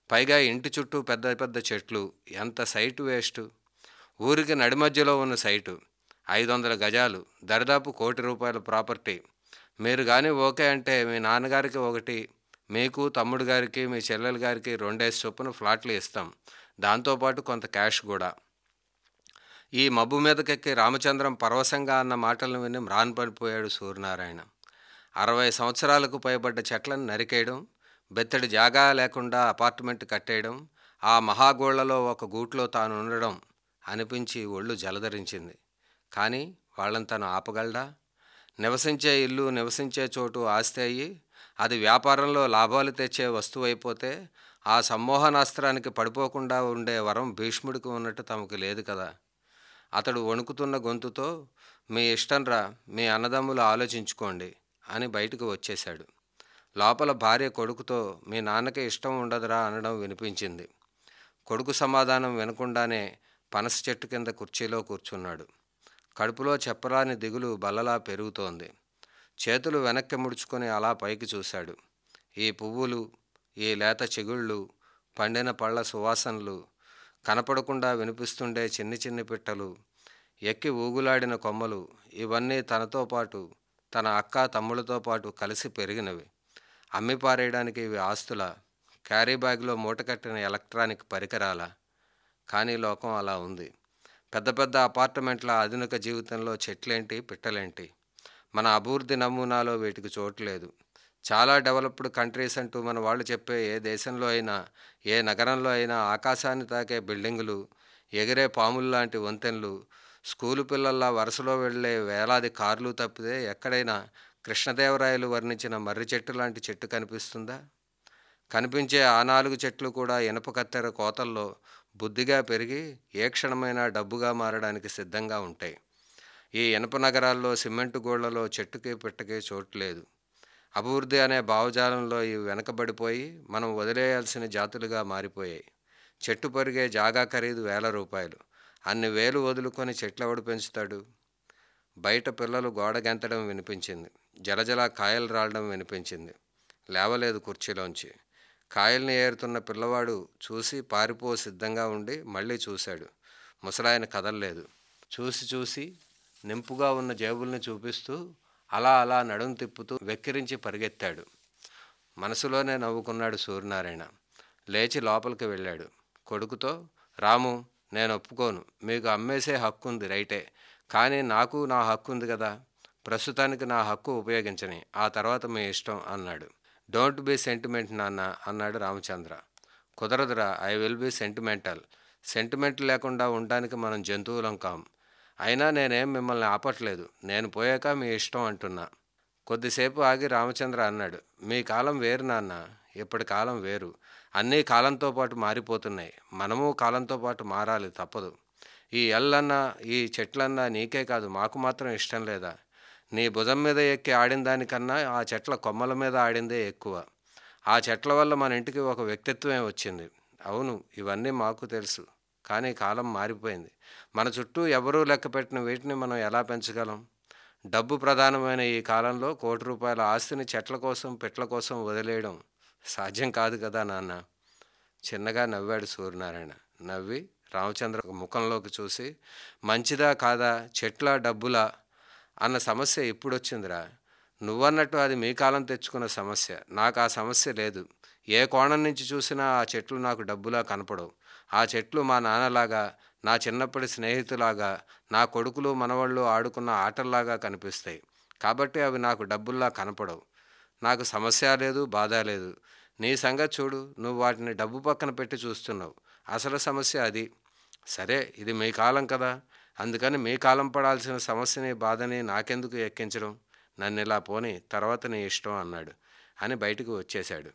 పైగా ఇంటి చుట్టూ పెద్ద పెద్ద చెట్లు. ఎంత సైటు వేస్టు. ఊరికి నడిమధ్యలో ఉన్న సైటు. 500 గజాలు. దరిదాపు ₹1,00,00,000 ప్రాపర్టీ. మీరు గాని ఓకే అంటే మీ నాన్నగారికి ఒకటి, మీకు, తమ్ముడు గారికి, మీ చెల్లెలు గారికి 2 చొప్పున ఫ్లాట్లు ఇస్తాం. దాంతోపాటు కొంత క్యాష్ కూడా. ఈ మబ్బు మీదకెక్కి రామచంద్రం పరవశంగా అన్న మాటలను విని మ్రాన్పడిపోయాడు సూర్యనారాయణ. 60 సంవత్సరాలకు పైబడ్డ చెట్లను నరికేయడం, బెత్తడి జాగా లేకుండా అపార్ట్మెంట్ కట్టేయడం, ఆ మహాగోళ్లలో ఒక గూట్లో తాను ఉండడం అనిపించి ఒళ్ళు జలధరించింది. కానీ వాళ్ళని తను ఆపగలడా? నివసించే ఇల్లు, నివసించే చోటు ఆస్తి అయ్యి, అది వ్యాపారంలో లాభాలు తెచ్చే వస్తువైపోతే ఆ సమ్మోహనాస్త్రానికి పడిపోకుండా ఉండే వరం భీష్ముడికి ఉన్నట్టు తమకు లేదు కదా. అతడు వణుకుతున్న గొంతుతో, మీ ఇష్టంరా, మీ అన్నదమ్ములు ఆలోచించుకోండి అని బయటకు వచ్చేశాడు. లోపల భార్య కొడుకుతో, మీ నాన్నకి ఇష్టం ఉండదురా అనడం వినిపించింది. కొడుకు సమాధానం వినకుండానే పనస చెట్టు కింద కుర్చీలో కూర్చున్నాడు. కడుపులో చెప్పరాని దిగులు బల్లలా పెరుగుతోంది. చేతులు వెనక్కి ముడుచుకొని అలా పైకి చూశాడు. ఈ పువ్వులు, ఈ లేత చిగుళ్ళు, పండిన పళ్ళ సువాసనలు, కనపడకుండా వినిపిస్తుండే చిన్ని చిన్ని పిట్టలు, ఎక్కి ఊగులాడిన కొమ్మలు, ఇవన్నీ తనతో పాటు, తన అక్క తమ్ముళ్ళతో పాటు కలిసి పెరిగినవి. అమ్మి పారేయడానికి ఇవి ఆస్తుల, క్యారీ బ్యాగ్లో మూటకట్టిన ఎలక్ట్రానిక్ పరికరాల. కానీ లోకం అలా ఉంది. పెద్ద పెద్ద అపార్ట్మెంట్ల ఆధునిక జీవితంలో చెట్లేంటి, పిట్టలేంటి? మన అభివృద్ధి నమూనాలో వీటికి చోటు లేదు. చాలా డెవలప్డ్ కంట్రీస్ అంటూ మన వాళ్ళు చెప్పే ఏ దేశంలో అయినా, ఏ నగరంలో అయినా ఆకాశాన్ని తాకే బిల్డింగులు, ఎగిరే పాముల్లాంటి వంతెనలు, స్కూలు పిల్లల్లా వరుసలో వెళ్లే వేలాది కార్లు తప్పితే ఎక్కడైనా కృష్ణదేవరాయలు వర్ణించిన మర్రి చెట్టు లాంటి చెట్టు కనిపిస్తుందా? కనిపించే ఆ 4 చెట్లు కూడా ఇనప కత్తెర కోతల్లో బుద్ధిగా పెరిగి ఏ క్షణమైనా డబ్బుగా మారడానికి సిద్ధంగా ఉంటాయి. ఈ ఇనప నగరాల్లో, సిమెంటు గోళ్లలో చెట్టుకి పిట్టకి చోటు లేదు. అభివృద్ధి అనే భావజాలంలో ఇవి వెనకబడిపోయి మనం వదిలేయాల్సిన జాతులుగా మారిపోయాయి. చెట్టు పెరిగే జాగా ఖరీదు ₹1,000. అన్ని వేలు వదులుకొని చెట్లెవడు పెంచుతాడు? బయట పిల్లలు గోడ గెంతడం వినిపించింది. జలజల కాయలు రాలడం వినిపించింది. లేవలేదు కుర్చీలోంచి. కాయల్ని ఏరుతున్న పిల్లవాడు చూసి పారిపో సిద్ధంగా ఉండి మళ్ళీ చూశాడు. ముసలాయన కదల్లేదు. చూసి చూసి నింపుగా ఉన్న జేబుల్ని చూపిస్తూ అలా అలా నడుం తిప్పుతూ వెక్కిరించి పరిగెత్తాడు. మనసులోనే నవ్వుకున్నాడు సూర్యనారాయణ. లేచి లోపలికి వెళ్ళాడు. కొడుకుతో, రాము, నేను ఒప్పుకోను. మీకు అమ్మేసే హక్కుంది రైటే, కానీ నాకు నా హక్కుంది కదా. ప్రస్తుతానికి నా హక్కు ఉపయోగించని, ఆ తర్వాత మీ ఇష్టం అన్నాడు. డోంట్ బీ సెంటిమెంట్ నాన్న అన్నాడు Ramachandra. కుదరదురా, I will be sentimental. Sentiment లేకుండా ఉండడానికి మనం జంతువులం కాం. అయినా నేనేం మిమ్మల్ని ఆపట్లేదు. నేను పోయాక మీ ఇష్టం అంటున్నా. కొద్దిసేపు ఆగి రామచంద్ర అన్నాడు, మీ కాలం వేరు నాన్న, ఇప్పటి కాలం వేరు. అన్నీ కాలంతో పాటు మారిపోతున్నాయి. మనము కాలంతో పాటు మారాలి, తప్పదు. ఈ ఎల్లన్నా, ఈ చెట్లన్నా నీకే కాదు మాకు మాత్రం ఇష్టం లేదా? నీ భుజం మీద ఎక్కి ఆడిన దానికన్నా ఆ చెట్ల కొమ్మల మీద ఆడిందే ఎక్కువ. ఆ చెట్ల వల్ల మన ఇంటికి ఒక వ్యక్తిత్వమే వచ్చింది. అవును, ఇవన్నీ మాకు తెలుసు. కానీ కాలం మారిపోయింది. మన చుట్టూ ఎవరూ లెక్కపెట్టిన వీటిని మనం ఎలా పెంచగలం? డబ్బు ప్రధానమైన ఈ కాలంలో ₹1,00,00,000 ఆస్తిని చెట్ల కోసం, పిట్ల కోసం వదిలేయడం సాధ్యం కాదు కదా నాన్న. చిన్నగా నవ్వాడు సూర్యనారాయణ. నవ్వి రామచంద్ర ముఖంలోకి చూసి, మంచిదా కాదా, చెట్ల డబ్బులా అన్న సమస్య ఇప్పుడొచ్చిందిరా. నువ్వన్నట్టు అది మీ కాలం తెచ్చుకున్న సమస్య. నాకు ఆ సమస్య లేదు. ఏ కోణం నుంచి చూసినా ఆ చెట్లు నాకు డబ్బులా కనపడవు. ఆ చెట్లు మా నాన్నలాగా, నా చిన్నప్పటి స్నేహితులాగా, నా కొడుకులు మనవళ్ళు ఆడుకున్న ఆటల్లాగా కనిపిస్తాయి. కాబట్టి అవి నాకు డబ్బుల్లా కనపడవు. నాకు సమస్య లేదు, బాధ లేదు. నీ సంగతి చూడు, నువ్వు వాటిని డబ్బు పక్కన పెట్టి చూస్తున్నావు. అసలు సమస్య అది. సరే, ఇది మీ కాలం కదా, అందుకని మీ కాలం పడాల్సిన సమస్యని, బాధని నాకెందుకు ఎక్కించడం? నన్నిలా పోని, తర్వాత నీ ఇష్టం అన్నాడు అని బయటకు వచ్చేశాడు.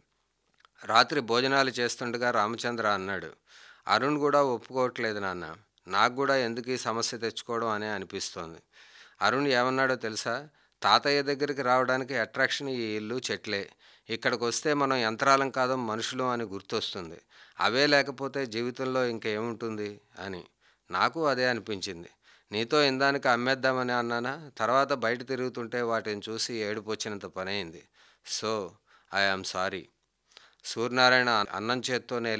రాత్రి భోజనాలు చేస్తుండగా రామచంద్ర అన్నాడు, అరుణ్ కూడా ఒప్పుకోవట్లేదు నాన్న. నాకు కూడా ఎందుకు ఈ సమస్య తెచ్చుకోవడం అనే అనిపిస్తోంది. అరుణ్ ఏమన్నాడో తెలుసా? తాతయ్య దగ్గరికి రావడానికి అట్రాక్షన్ ఈ ఇల్లు, చెట్లే. ఇక్కడికి వస్తే మనం యంత్రాలం కాదు, మనుషులు అని గుర్తొస్తుంది. అవే లేకపోతే జీవితంలో ఇంకేముంటుంది అని. నాకు అదే అనిపించింది. నీతో ఇందానికి అమ్మేద్దామని అన్నానా, తర్వాత బయట తిరుగుతుంటే వాటిని చూసి ఏడుపు వచ్చినంత పనైంది. So I am sorry. Suryanarayana అన్నం చేత్తోనే